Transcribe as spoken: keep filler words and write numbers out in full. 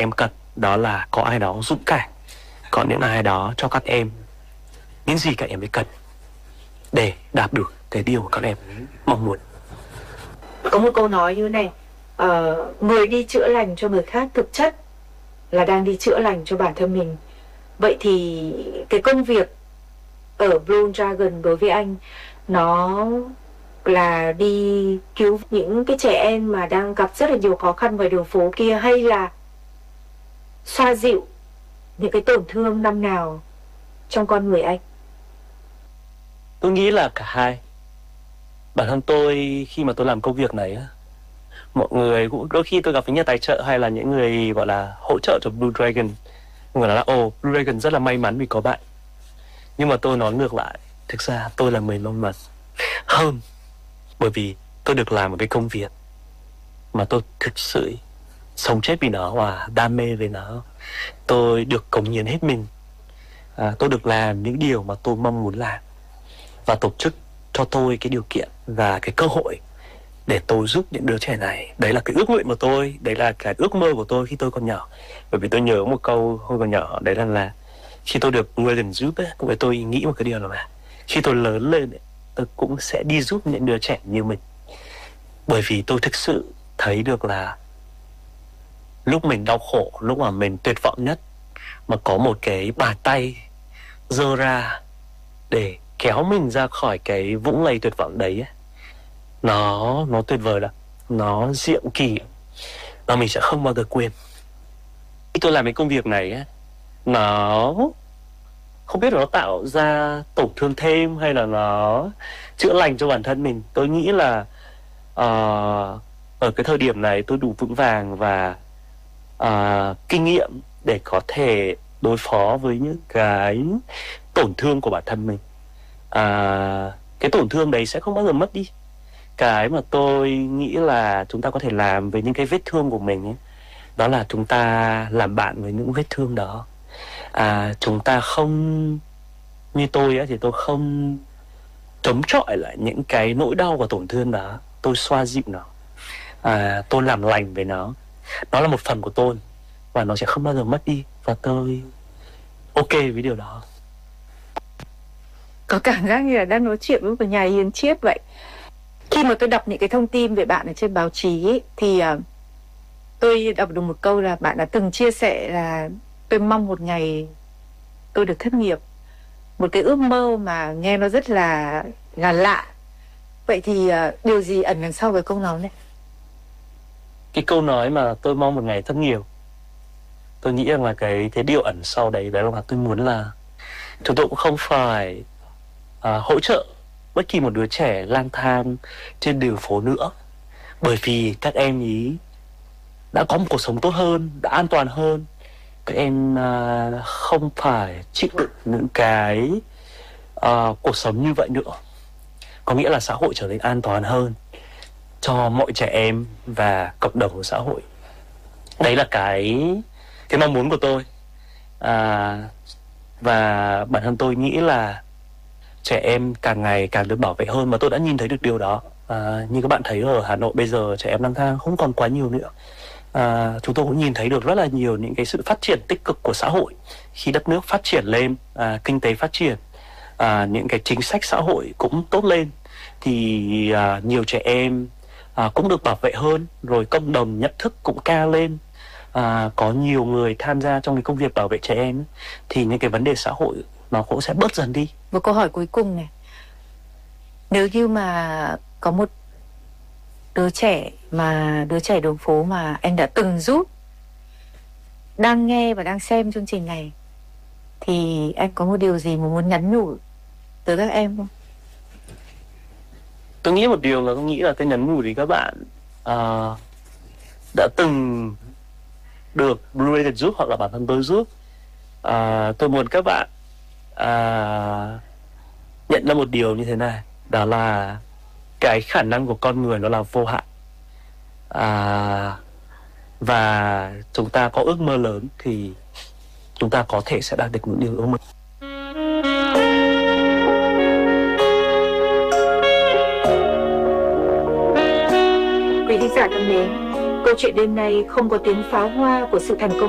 em cần đó là có ai đó dũng cảm, có những ai đó cho các em những gì các em ấy cần để đạt được cái điều các em mong muốn. Có một câu nói như thế này, uh, người đi chữa lành cho người khác thực chất là đang đi chữa lành cho bản thân mình. Vậy thì cái công việc ở Blue Dragon đối với anh, nó là đi cứu những cái trẻ em mà đang gặp rất là nhiều khó khăn ngoài đường phố kia, hay là xoa dịu những cái tổn thương năm nào trong con người anh? Tôi nghĩ là cả hai. Bản thân tôi khi mà tôi làm công việc này, mọi người cũng đôi khi tôi gặp những nhà tài trợ hay là những người gọi là hỗ trợ cho Blue Dragon, người nói là ồ, Blue Dragon rất là may mắn vì có bạn. Nhưng mà tôi nói ngược lại, thực ra tôi là người may mắn hơn, bởi vì tôi được làm một cái công việc mà tôi thực sự sống chết vì nó và đam mê về nó. Tôi được cống hiến hết mình, à, tôi được làm những điều mà tôi mong muốn làm, và tổ chức cho tôi cái điều kiện và cái cơ hội để tôi giúp những đứa trẻ này. Đấy là cái ước nguyện của tôi, đấy là cái ước mơ của tôi khi tôi còn nhỏ. Bởi vì tôi nhớ một câu hồi còn nhỏ, đấy là là khi tôi được người lần giúp ấy, cũng phải tôi nghĩ một cái điều là khi tôi lớn lên ấy, tôi cũng sẽ đi giúp những đứa trẻ như mình. Bởi vì tôi thực sự thấy được là lúc mình đau khổ, lúc mà mình tuyệt vọng nhất, mà có một cái bàn tay giơ ra để kéo mình ra khỏi cái vũng lầy tuyệt vọng đấy ấy, nó nó tuyệt vời lắm, nó diệu kỳ, và mình sẽ không bao giờ quên. Khi tôi làm cái công việc này ấy, nó không biết là nó tạo ra tổn thương thêm hay là nó chữa lành cho bản thân mình. Tôi nghĩ là uh, ở cái thời điểm này tôi đủ vững vàng và uh, kinh nghiệm để có thể đối phó với những cái tổn thương của bản thân mình. uh, Cái tổn thương đấy sẽ không bao giờ mất đi. Cái mà tôi nghĩ là chúng ta có thể làm với những cái vết thương của mình ấy, đó là chúng ta làm bạn với những vết thương đó. à, Chúng ta không, như tôi ấy, thì tôi không chống chọi lại những cái nỗi đau và tổn thương đó. Tôi xoa dịu nó, à, tôi làm lành với nó. Nó là một phần của tôi và nó sẽ không bao giờ mất đi, và tôi ok với điều đó. Có cảm giác như là đang nói chuyện với một nhà hiến triết vậy. Khi mà tôi đọc những cái thông tin về bạn ở trên báo chí ấy, thì uh, tôi đọc được một câu là bạn đã từng chia sẻ là tôi mong một ngày tôi được thất nghiệp. Một cái ước mơ mà nghe nó rất là là lạ. Vậy thì uh, điều gì ẩn đằng sau cái câu nói này? Cái câu nói mà tôi mong một ngày thất nghiệp, tôi nghĩ rằng là cái cái điều ẩn sau đấy, đấy là tôi muốn là chúng tôi cũng không phải uh, hỗ trợ bất kỳ một đứa trẻ lang thang trên đường phố nữa, bởi vì các em ý đã có một cuộc sống tốt hơn, đã an toàn hơn. Các em uh, không phải chịu đựng những cái uh, cuộc sống như vậy nữa. Có nghĩa là xã hội trở nên an toàn hơn cho mọi trẻ em và cộng đồng của xã hội. Đấy là cái cái mong muốn của tôi. à, Và bản thân tôi nghĩ là trẻ em càng ngày càng được bảo vệ hơn, mà tôi đã nhìn thấy được điều đó. à, Như các bạn thấy ở Hà Nội bây giờ trẻ em lang thang không còn quá nhiều nữa. à, Chúng tôi cũng nhìn thấy được rất là nhiều những cái sự phát triển tích cực của xã hội. Khi đất nước phát triển lên, à, kinh tế phát triển, à, những cái chính sách xã hội cũng tốt lên, thì à, nhiều trẻ em à, cũng được bảo vệ hơn, rồi cộng đồng nhận thức cũng cao lên. À, có nhiều người tham gia trong cái công việc bảo vệ trẻ em, thì những cái vấn đề xã hội nó cũng sẽ bớt dần đi. Một câu hỏi cuối cùng này. Nếu như mà có một đứa trẻ mà đứa trẻ đường phố mà anh đã từng giúp, đang nghe và đang xem chương trình này, thì anh có một điều gì mà muốn nhắn nhủ tới các em không? Tôi nghĩ một điều là tôi nghĩ là tôi nhắn nhủ đến các bạn à, đã từng được Blue Dragon giúp hoặc là bản thân tôi giúp. à, Tôi muốn các bạn à, nhận ra một điều như thế này, đó là cái khả năng của con người nó là vô hạn. à, Và chúng ta có ước mơ lớn thì chúng ta có thể sẽ đạt được những điều ước mơ. Quý thính giả thân mến, câu chuyện đêm nay không có tiếng pháo hoa của sự thành công